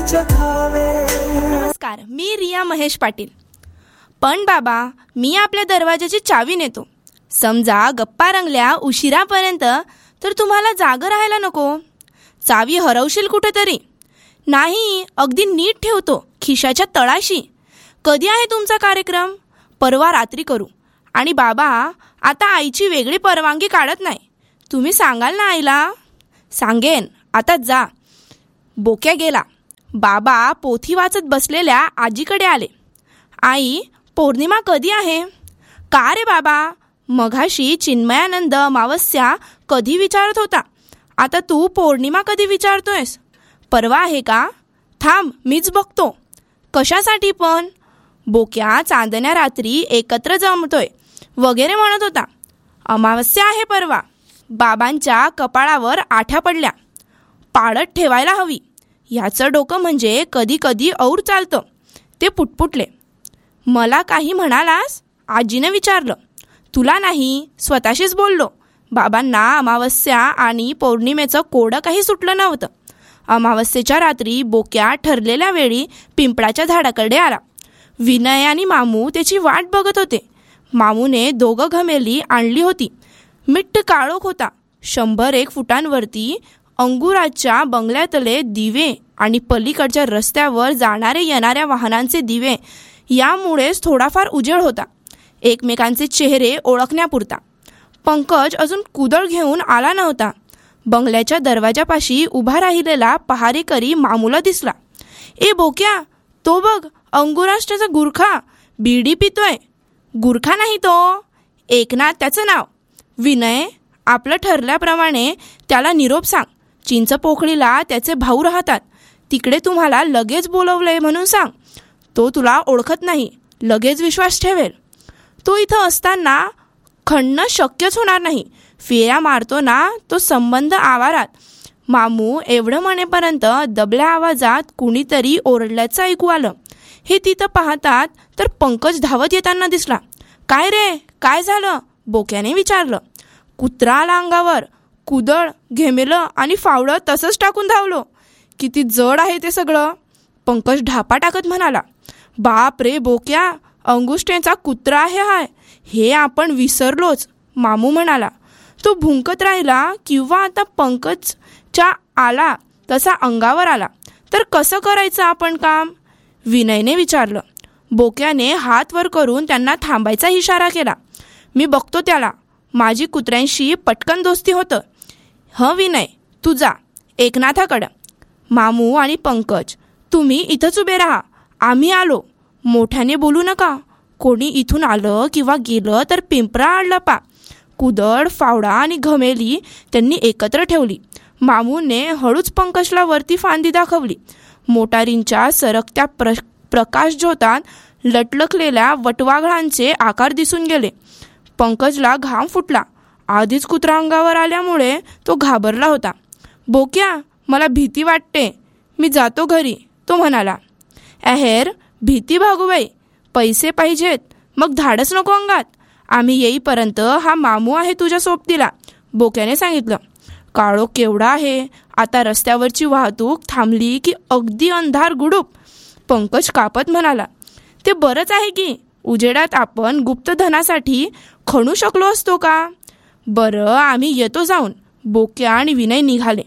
नमस्कार, मी रिया महेश पाटील. पण बाबा, मी आपल्या दरवाजाची चावी नेतो. समजा गप्पा रंगल्या उशिरापर्यंत तर तुम्हाला जागं राहायला नको. चावी हरवशील कुठेतरी. नाही, अगदी नीट ठेवतो खिशाच्या तळाशी. कधी आहे तुमचा कार्यक्रम? परवा रात्री करू. आणि बाबा, आता आईची वेगळी परवानगी काढत नाही. तुम्ही सांगाल ना आईला? सांगेन, आता जा. बोक्या गेला. बाबा पोथी वाचत बसलेल्या आजीकडे आले. आई, पौर्णिमा कधी आहे? का रे बाबा, मघाशी चिन्मयानंद अमावस्या कधी विचारत होता, आता तू पौर्णिमा कधी विचारतोयस? परवा आहे का? थांब, मीच बघतो. कशासाठी पण? बोक्या चांदण्या रात्री एकत्र जमतोय वगैरे म्हणत होता. अमावस्या आहे परवा. बाबांच्या कपाळावर आठ्या पडल्या. पाळत ठेवायला हवी. ह्याचं डोकं म्हणजे कधी कधी और चालतं. ते पुटपुटले. मला काही म्हणालास? आजीने विचारलं. तुला नाही, स्वतःशीच बोललो. बाबांना अमावस्या आणि पौर्णिमेचं कोडं काही सुटलं नव्हतं. अमावस्येच्या रात्री बोक्या ठरलेल्या वेळी पिंपळाच्या झाडाकडे आला. विनय आणि मामू त्याची वाट बघत होते. मामूने 2 घमेली आणली होती. मिट्ट काळोख होता. 100-1 फुटांवरती अंगुराच्या बंगल्यातले दिवे आणि पलीकडच्या रस्त्यावर जाणारे येणाऱ्या वाहनांचे दिवे यामुळेच थोडाफार उजेड होता, एकमेकांचे चेहरे ओळखण्यापुरता. पंकज अजून कुदळ घेऊन आला नव्हता. बंगल्याच्या दरवाजापाशी उभा राहिलेला पहारेकरी मामूला दिसला. ए बोक्या, तो बघ, अंगुराष्ट्राचा गुरखा बिडी पितोय. गुरखा नाही तो, एकनाथ त्याचं नाव. विनय, आपलं ठरल्याप्रमाणे त्याला निरोप सांग. चिंचपोकळीला त्याचे भाऊ राहतात. तिकडे तुम्हाला लगेच बोलवलंय म्हणून सांग. तो तुला ओळखत नाही, लगेच विश्वास ठेवेल. तो इथं असताना खणणं शक्यच होणार नाही. फेऱ्या मारतो ना तो संबंध आवारात. मामू एवढं म्हणेपर्यंत दबल्या आवाजात कुणीतरी ओरडल्याचं ऐकू आलं. हे तिथं पाहतात तर पंकज धावत येताना दिसला. काय रे, काय झालं? बोक्याने विचारलं. कुत्रा आला अंगावर. कुदळ, घेमेलं आणि फावडं तसंच टाकून धावलो. किती जड आहे ते सगळं, पंकज ढापा टाकत म्हणाला. बाप रे बोक्या, अंगुष्ठेचा कुत्रा आहे हाय, हे आपण विसरलोच, मामू म्हणाला. तो भुंकत राहिला. किंवा आता पंकजच्या आला तसा अंगावर आला तर कसं करायचं आपण काम? विनयने विचारलं. बोक्याने हात वर करून त्यांना थांबायचा इशारा केला. मी बघतो त्याला. माझी कुत्र्यांशी पटकन दोस्ती होतं. विनय, तू जा एकनाथाकडं. मामू आणि पंकज, तुम्ही इथंच उभे राहा, आम्ही आलो. मोठ्याने बोलू नका. कोणी इथून आलं किंवा गेलं तर पिंपरा आडला पा. कुदळ, फावडा आणि घमेली त्यांनी एकत्र ठेवली. मामूने हळूच पंकजला वरती फांदी दाखवली. मोटारींच्या सरकत्या प्रकाश ज्योतात लटलकलेल्या वटवाघळांचे आकार दिसून गेले. पंकजला घाम फुटला. आधीच कुत्रा अंगावर आल्यामुळे तो घाबरला होता. बोक्या, मला भीती वाटते, मी जातो घरी, तो म्हणाला. अहेर, भीती भागूबाई, पैसे पाहिजेत, मग धाडस नको अंगात. आम्ही येईपर्यंत हा मामू आहे तुझ्या सोबतीला, बोक्याने सांगितलं. काळोख केवढा आहे. आता रस्त्यावरची वाहतूक थांबली की अगदी अंधार गुडूप, पंकज कापत म्हणाला. ते बरंच आहे की उजेडात आपण गुप्तधनासाठी खणू शकलो असतो का? बरं, आम्ही येतो जाऊन, बोक्या आणि विनय निघाले.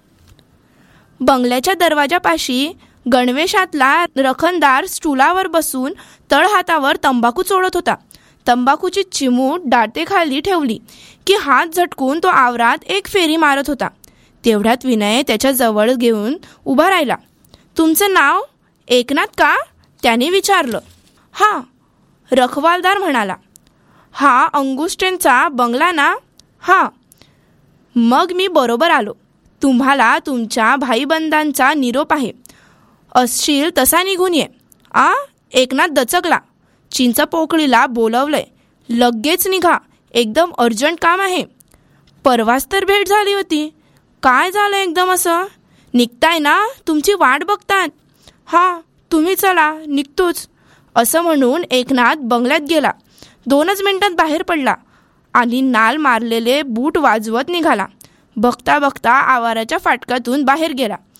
बंगल्याच्या दरवाजापाशी गणवेशातला रखणदार स्टुलावर बसून तळहातावर तंबाखू चोळत होता. तंबाखूची चिमूट दाटेखाली ठेवली की हात झटकून तो आवारात एक फेरी मारत होता. तेवढ्यात विनय त्याच्या जवळ घेऊन उभा राहिला. तुमचं नाव एकनाथ का? त्याने विचारलं. हा, रखवालदार म्हणाला. हा अंगुष्ठेंचा बंगला ना? हा. मग मी बरोबर आलो. तुम्हाला तुमच्या भाईबंधांचा निरोप आहे. असशील तसा निघून ये. एकनाथ दचकला. चिंचपोकळीला बोलवलंय, लगेच निघा, एकदम अर्जंट काम आहे. परवाच तर भेट झाली होती, काय झालं एकदम असं? निघताय ना, तुमची वाट बघतात. हा, तुम्ही चला, निघतोच, असं म्हणून एकनाथ बंगल्यात गेला. 2च मिनिटात बाहेर पडला आणि नाल मारलेले बूट वाजवत निघाला. बघता बघता आवाराच्या फाटकातून बाहेर गेला.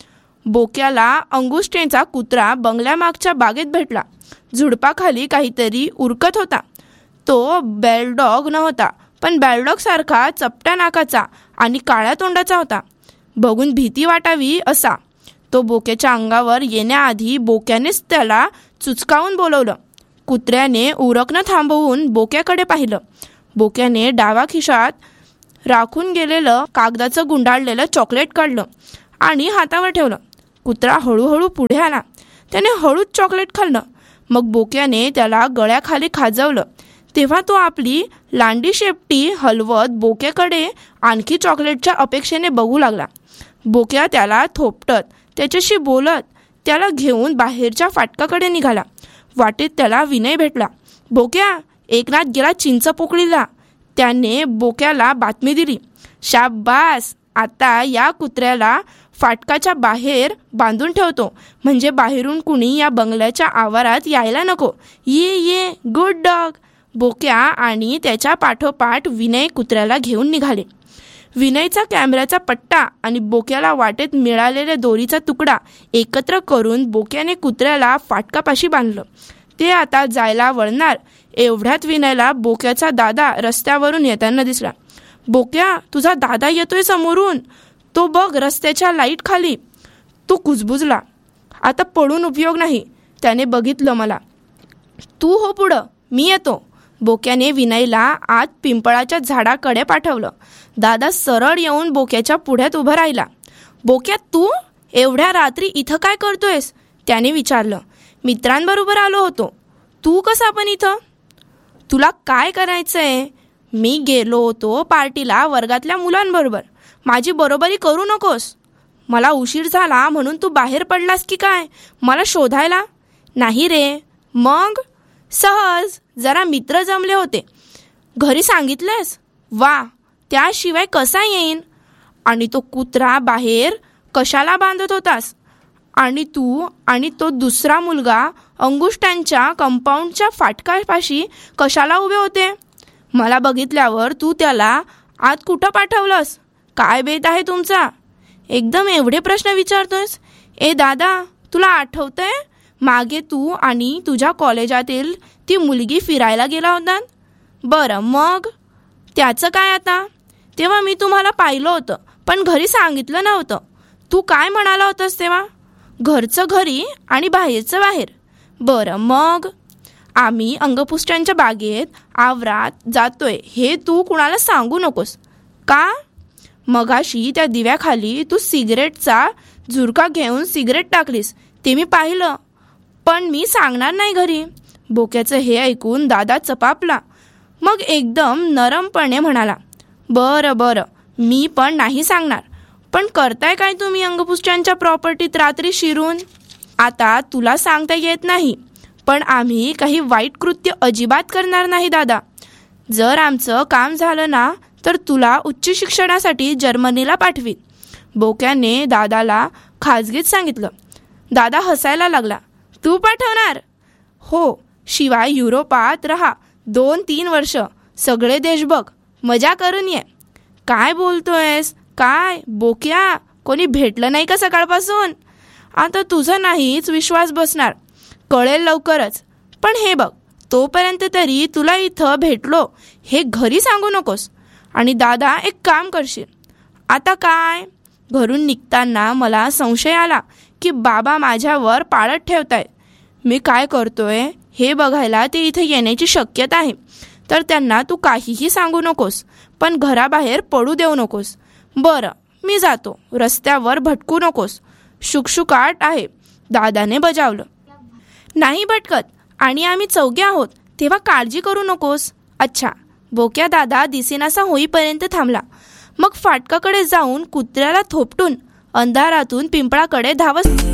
बोक्याला अंगुष्टेचा कुत्रा बंगल्यामागच्या बागेत भेटला. झुडपाखाली काहीतरी उरकत होता. तो बेलडॉग नव्हता, पण बेलडॉग सारखा चपट्या नाकाचा आणि काळ्या तोंडाचा होता. बघून भीती वाटावी असा. तो बोक्याच्या अंगावर येण्याआधी बोक्यानेच त्याला चुचकावून बोलवलं. कुत्र्याने उरकणं थांबवून बोक्याकडे पाहिलं. बोक्याने डावा खिशात राखून गेलेलं कागदाचं गुंडाळलेलं चॉकलेट काढलं आणि हातावर ठेवलं. कुत्रा हळूहळू पुढे आला. त्याने हळूच चॉकलेट खाल्लं. मग बोक्याने त्याला गळ्याखाली खाजवलं. तेव्हा तो आपली लांडी शेपटी हलवत बोक्याकडे आणखी चॉकलेटच्या अपेक्षेने बघू लागला. बोक्या त्याला थोपटत, त्याच्याशी बोलत त्याला घेऊन बाहेरच्या फाटकाकडे निघाला. वाटेत त्याला विनय भेटला. बोक्या, एकनाथ गेला चिंचपोकळीला. त्याने बोक्याला बातमी दिली. शाबास, आता या कुत्र्याला फाटकाच्या बाहेर बांधून ठेवतो, म्हणजे बाहेरून कुणी या बंगल्याच्या आवारात यायला नको. ये गुड डॉग. बोक्या आणि त्याच्या पाठोपाठ विनय कुत्र्याला घेऊन निघाले. विनयचा कॅमेऱ्याचा पट्टा आणि बोक्याला वाटेत मिळालेल्या दोरीचा तुकडा एकत्र करून बोक्याने कुत्र्याला फाटकापाशी बांधलं. ते आता जायला वळणार एवढ्यात विनयला बोक्याचा दादा रस्त्यावरून येताना दिसला. बोक्या, तुझा दादा येतोय समोरून. तो बघ रस्त्याच्या लाईट खाली. तो कुजबुजला. आता पळून उपयोग नाही. त्याने बघितलं मला. तू हो पुढं, मी येतो. बोक्याने विनयला आत पिंपळाच्या झाडाकडे पाठवलं. दादा सरळ येऊन बोक्याच्या पुढ्यात उभं राहिला. बोक्या, तू एवढ्या रात्री इथं काय करतोयस? त्याने विचारलं. मित्रांबरोबर आलो होतो. तू कसा पण इथं? तुला काय करायचंय? मी गेलो होतो पार्टीला वर्गातल्या मुलांबरोबर. माझी बरोबरी करू नकोस. मला उशीर झाला म्हणून तू बाहेर पडलास की काय मला शोधायला? नाही रे. मग? सहज जरा मित्र जमले होते. घरी सांगितलेस? वा, त्याशिवाय कसा येईन? आणि तो कुत्रा बाहेर कशाला बांधत होतास? आणि तू आणि तो दुसरा मुलगा अंगुष्टांच्या कंपाऊंडच्या फाटकापाशी कशाला उभे होते? मला बघितल्यावर तू त्याला आत कुठं पाठवलंस? काय बेत आहे तुमचा? एकदम एवढे प्रश्न विचारतोयस? ए दादा, तुला आठवतंय मागे तू आणि तुझ्या कॉलेजातील ती मुलगी फिरायला गेला होता? बरं, मग त्याचं काय आता? तेव्हा मी तुम्हाला पाहिलं होतं, पण घरी सांगितलं नव्हतं. तू काय म्हणाला होतास तेव्हा? घरचं घरी आणि बाहेरचं बाहेर. बरं, मग? आम्ही अंगपुष्ट्यांच्या बागेत आवरात जातोय हे तू कुणाला सांगू नकोस. का? मगाशी त्या दिव्याखाली तू सिगरेटचा झुरका घेऊन सिगरेट टाकलीस ते मी पाहिलं, पण मी सांगणार नाही घरी. बोक्याचं हे ऐकून दादा चपापला. मग एकदम नरमपणे म्हणाला. बरं, मी पण नाही सांगणार. पण करताय काय तुम्ही अंगपुष्ट्यांच्या प्रॉपर्टीत रात्री शिरून? आता तुला सांगता येत नाही, पण आम्ही काही वाईट कृत्य अजिबात करणार नाही दादा. जर आमचं काम झालं ना तर तुला उच्च शिक्षणासाठी जर्मनीला पाठवीन. बोक्याने दादाला खाजगीत सांगितलं. दादा हसायला लागला. तू पाठवणार? हो, शिवाय युरोपात राहा 2-3 वर्ष, सगळे देश बघ, मजा करून ये. काय बोलतोयस? काय बोक्या, कोणी भेटलं नाही का सकाळपासून? आता तुझं नाहीच विश्वास बसणार, कळेल लवकरच. पण हे बघ, तोपर्यंत तरी तुला इथं भेटलो हे घरी सांगू नकोस. आणि दादा, एक काम करशील? आता काय? घरून निघताना मला संशय आला की बाबा माझ्यावर पाळत ठेवतायत. मी काय करतोय हे बघायला ते इथे येण्याची शक्यता आहे. तर त्यांना तू काहीही सांगू नकोस, पण घराबाहेर पडू देऊ नकोस. बरं, मी जातो. रस्त्यावर भटकू नकोस. शुकशुकाट आहे. दादाने बजावलं. नाही भटकत, आणि आम्ही चौघे आहोत, तेव्हा काळजी करू नकोस. अच्छा. बोक्या दादा दिसेनासा होईपर्यंत थांबला. मग फाटकाकडे जाऊन कुत्र्याला थोपटून अंधारातून पिंपळाकडे धावत